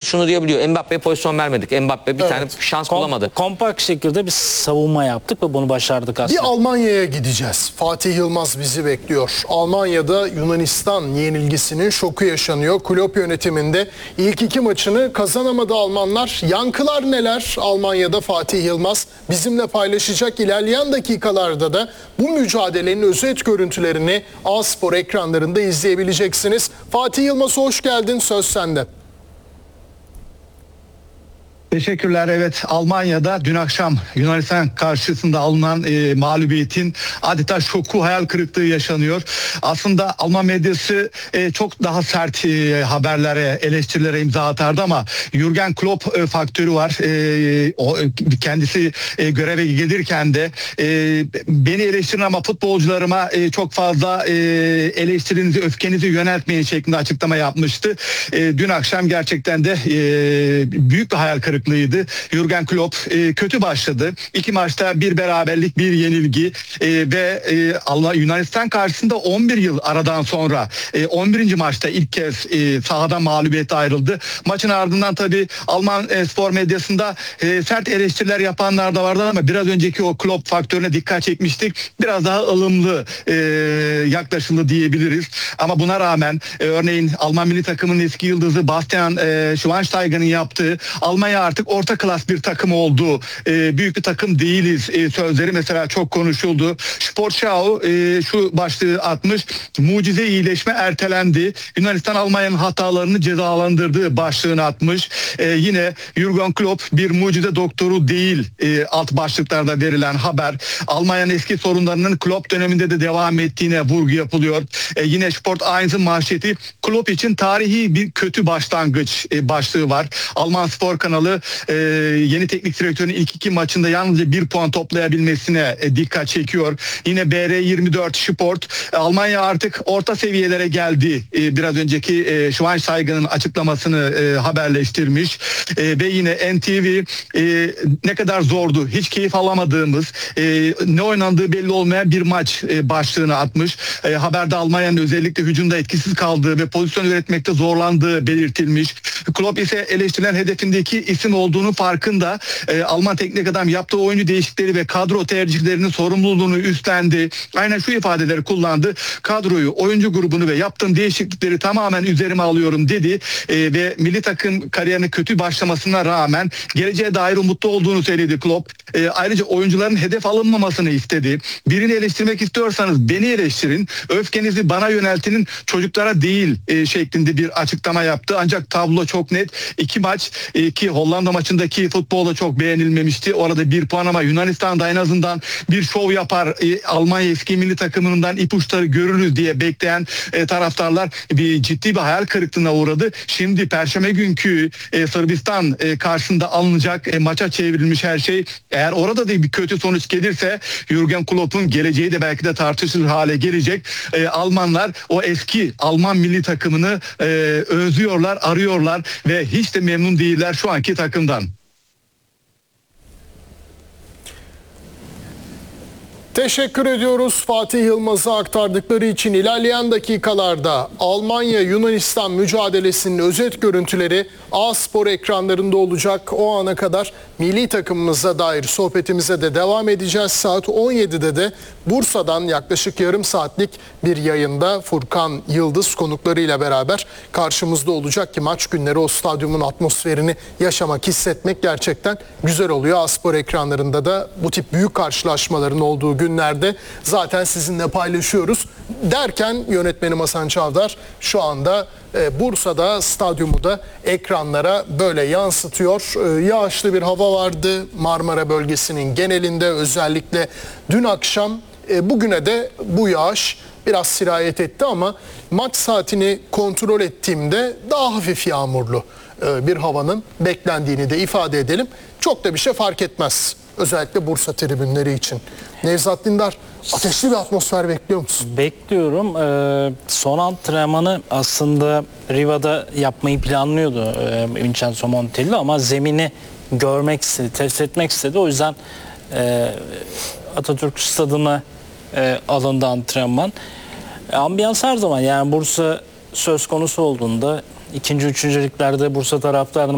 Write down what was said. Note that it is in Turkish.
şunu diyebiliyor. Mbappe'ye pozisyon vermedik. Mbappe bir tane şans bulamadı. Kompakt şekilde bir savunma yaptık ve bunu başardık aslında. Bir Almanya'ya gideceğiz. Fatih Yılmaz bizi bekliyor. Almanya'da Yunanistan yenilgisinin şoku yaşanıyor. Klopp yönetiminde ilk 2 maçını kazanamadı Almanlar. Yankılar neler? Almanya'da Fatih Yılmaz bizimle paylaşacak. İlerleyen dakikalarda da bu mücadelenin özet görüntülerini A-Spor ekranlarında izleyebileceksiniz. Fatih Yılmaz hoş geldin. Söz sende. Teşekkürler. Evet, Almanya'da dün akşam Yunanistan karşısında alınan mağlubiyetin adeta şoku, hayal kırıklığı yaşanıyor. Aslında Alman medyası çok daha sert haberlere, eleştirilere imza atardı ama Jürgen Klopp faktörü var. Kendisi göreve gelirken de beni eleştirin ama futbolcularıma çok fazla eleştirinizi, öfkenizi yöneltmeyin şeklinde açıklama yapmıştı. Dün akşam gerçekten de büyük bir hayal kırıklığıydı. Jürgen Klopp kötü başladı. 2 maçta bir beraberlik, bir yenilgi ve Yunanistan karşısında 11 yıl aradan sonra 11. maçta ilk kez sahadan mağlubiyetle ayrıldı. Maçın ardından tabii Alman spor medyasında sert eleştiriler yapanlar da vardı ama biraz önceki o Klopp faktörüne dikkat çekmiştik. Biraz daha ılımlı yaklaşıldı diyebiliriz. Ama buna rağmen örneğin Alman milli takımının eski yıldızı Bastian Schweinsteiger'ın yaptığı Almanya artık orta klas bir takım oldu. Büyük bir takım değiliz sözleri mesela çok konuşuldu. Sportschau şu başlığı atmış. Mucize iyileşme ertelendi. Yunanistan Almanya'nın hatalarını cezalandırdığı başlığını atmış. Yine Jürgen Klopp bir mucize doktoru değil alt başlıklarda verilen haber. Almanya'nın eski sorunlarının Klopp döneminde de devam ettiğine vurgu yapılıyor. Yine Sport 1'ın manşeti Klopp için tarihi bir kötü başlangıç başlığı var. Alman spor kanalı yeni teknik direktörün ilk 2 maçında yalnızca 1 puan toplayabilmesine dikkat çekiyor. Yine BR24 Sport Almanya artık orta seviyelere geldi. Biraz önceki Schweinsteiger'ın açıklamasını haberleştirmiş. Ve yine NTV ne kadar zordu, hiç keyif alamadığımız, ne oynandığı belli olmayan bir maç başlığını atmış. Haberde Almanya'nın özellikle hücumda etkisiz kaldığı ve pozisyon üretmekte zorlandığı belirtilmiş. Klopp ise eleştirilen hedefindeki isim olduğunu farkında. Alman teknik adam yaptığı oyuncu değişiklikleri ve kadro tercihlerinin sorumluluğunu üstlendi. Aynen şu ifadeleri kullandı. Kadroyu, oyuncu grubunu ve yaptığım değişiklikleri tamamen üzerime alıyorum dedi. Ve milli takım kariyerine kötü başlamasına rağmen geleceğe dair umutlu olduğunu söyledi Klopp. Ayrıca oyuncuların hedef alınmamasını istedi. Birini eleştirmek istiyorsanız beni eleştirin. Öfkenizi bana yöneltinin, çocuklara değil şeklinde bir açıklama yaptı. Ancak tablo çok net. 2 maç ki Hollanda maçındaki futbol da çok beğenilmemişti. Orada 1 puan ama Yunanistan'da en azından bir şov yapar. Almanya eski milli takımından ipuçları görürüz diye bekleyen taraftarlar ciddi bir hayal kırıklığına uğradı. Şimdi Perşembe günkü Sırbistan karşısında alınacak maça çevrilmiş her şey. Eğer orada da bir kötü sonuç gelirse Jürgen Klopp'un geleceği de belki de tartışılır hale gelecek. Almanlar o eski Alman milli takımını özlüyorlar, arıyorlar ve hiç de memnun değiller şu anki takımdan. Teşekkür ediyoruz Fatih Yılmaz'a aktardıkları için. İlerleyen dakikalarda Almanya-Yunanistan mücadelesinin özet görüntüleri A-Spor ekranlarında olacak. O ana kadar milli takımımıza dair sohbetimize de devam edeceğiz. Saat 17'de de Bursa'dan yaklaşık yarım saatlik bir yayında Furkan Yıldız konuklarıyla beraber karşımızda olacak ki maç günleri o stadyumun atmosferini yaşamak, hissetmek gerçekten güzel oluyor. A-Spor ekranlarında da bu tip büyük karşılaşmaların olduğu günlerde zaten sizinle paylaşıyoruz. Derken yönetmenim Hasan Çavdar şu anda Bursa'da stadyumu da ekranlara böyle yansıtıyor. Yağışlı bir hava vardı Marmara bölgesinin genelinde, özellikle dün akşam. Bugüne de bu yağış biraz sirayet etti ama maç saatini kontrol ettiğimde daha hafif yağmurlu bir havanın beklendiğini de ifade edelim. Çok da bir şey fark etmez. Özellikle Bursa tribünleri için. Nevzat Dindar, ateşli bir atmosfer bekliyor musun? Bekliyorum. Son antrenmanı aslında Riva'da yapmayı planlıyordu Vincenzo Montella ama zemini görmek istedi, test etmek istedi. O yüzden Atatürk Stadı'na alındı antrenman. Ambiyans her zaman, yani Bursa söz konusu olduğunda 2. 3. liglerde Bursa taraftarının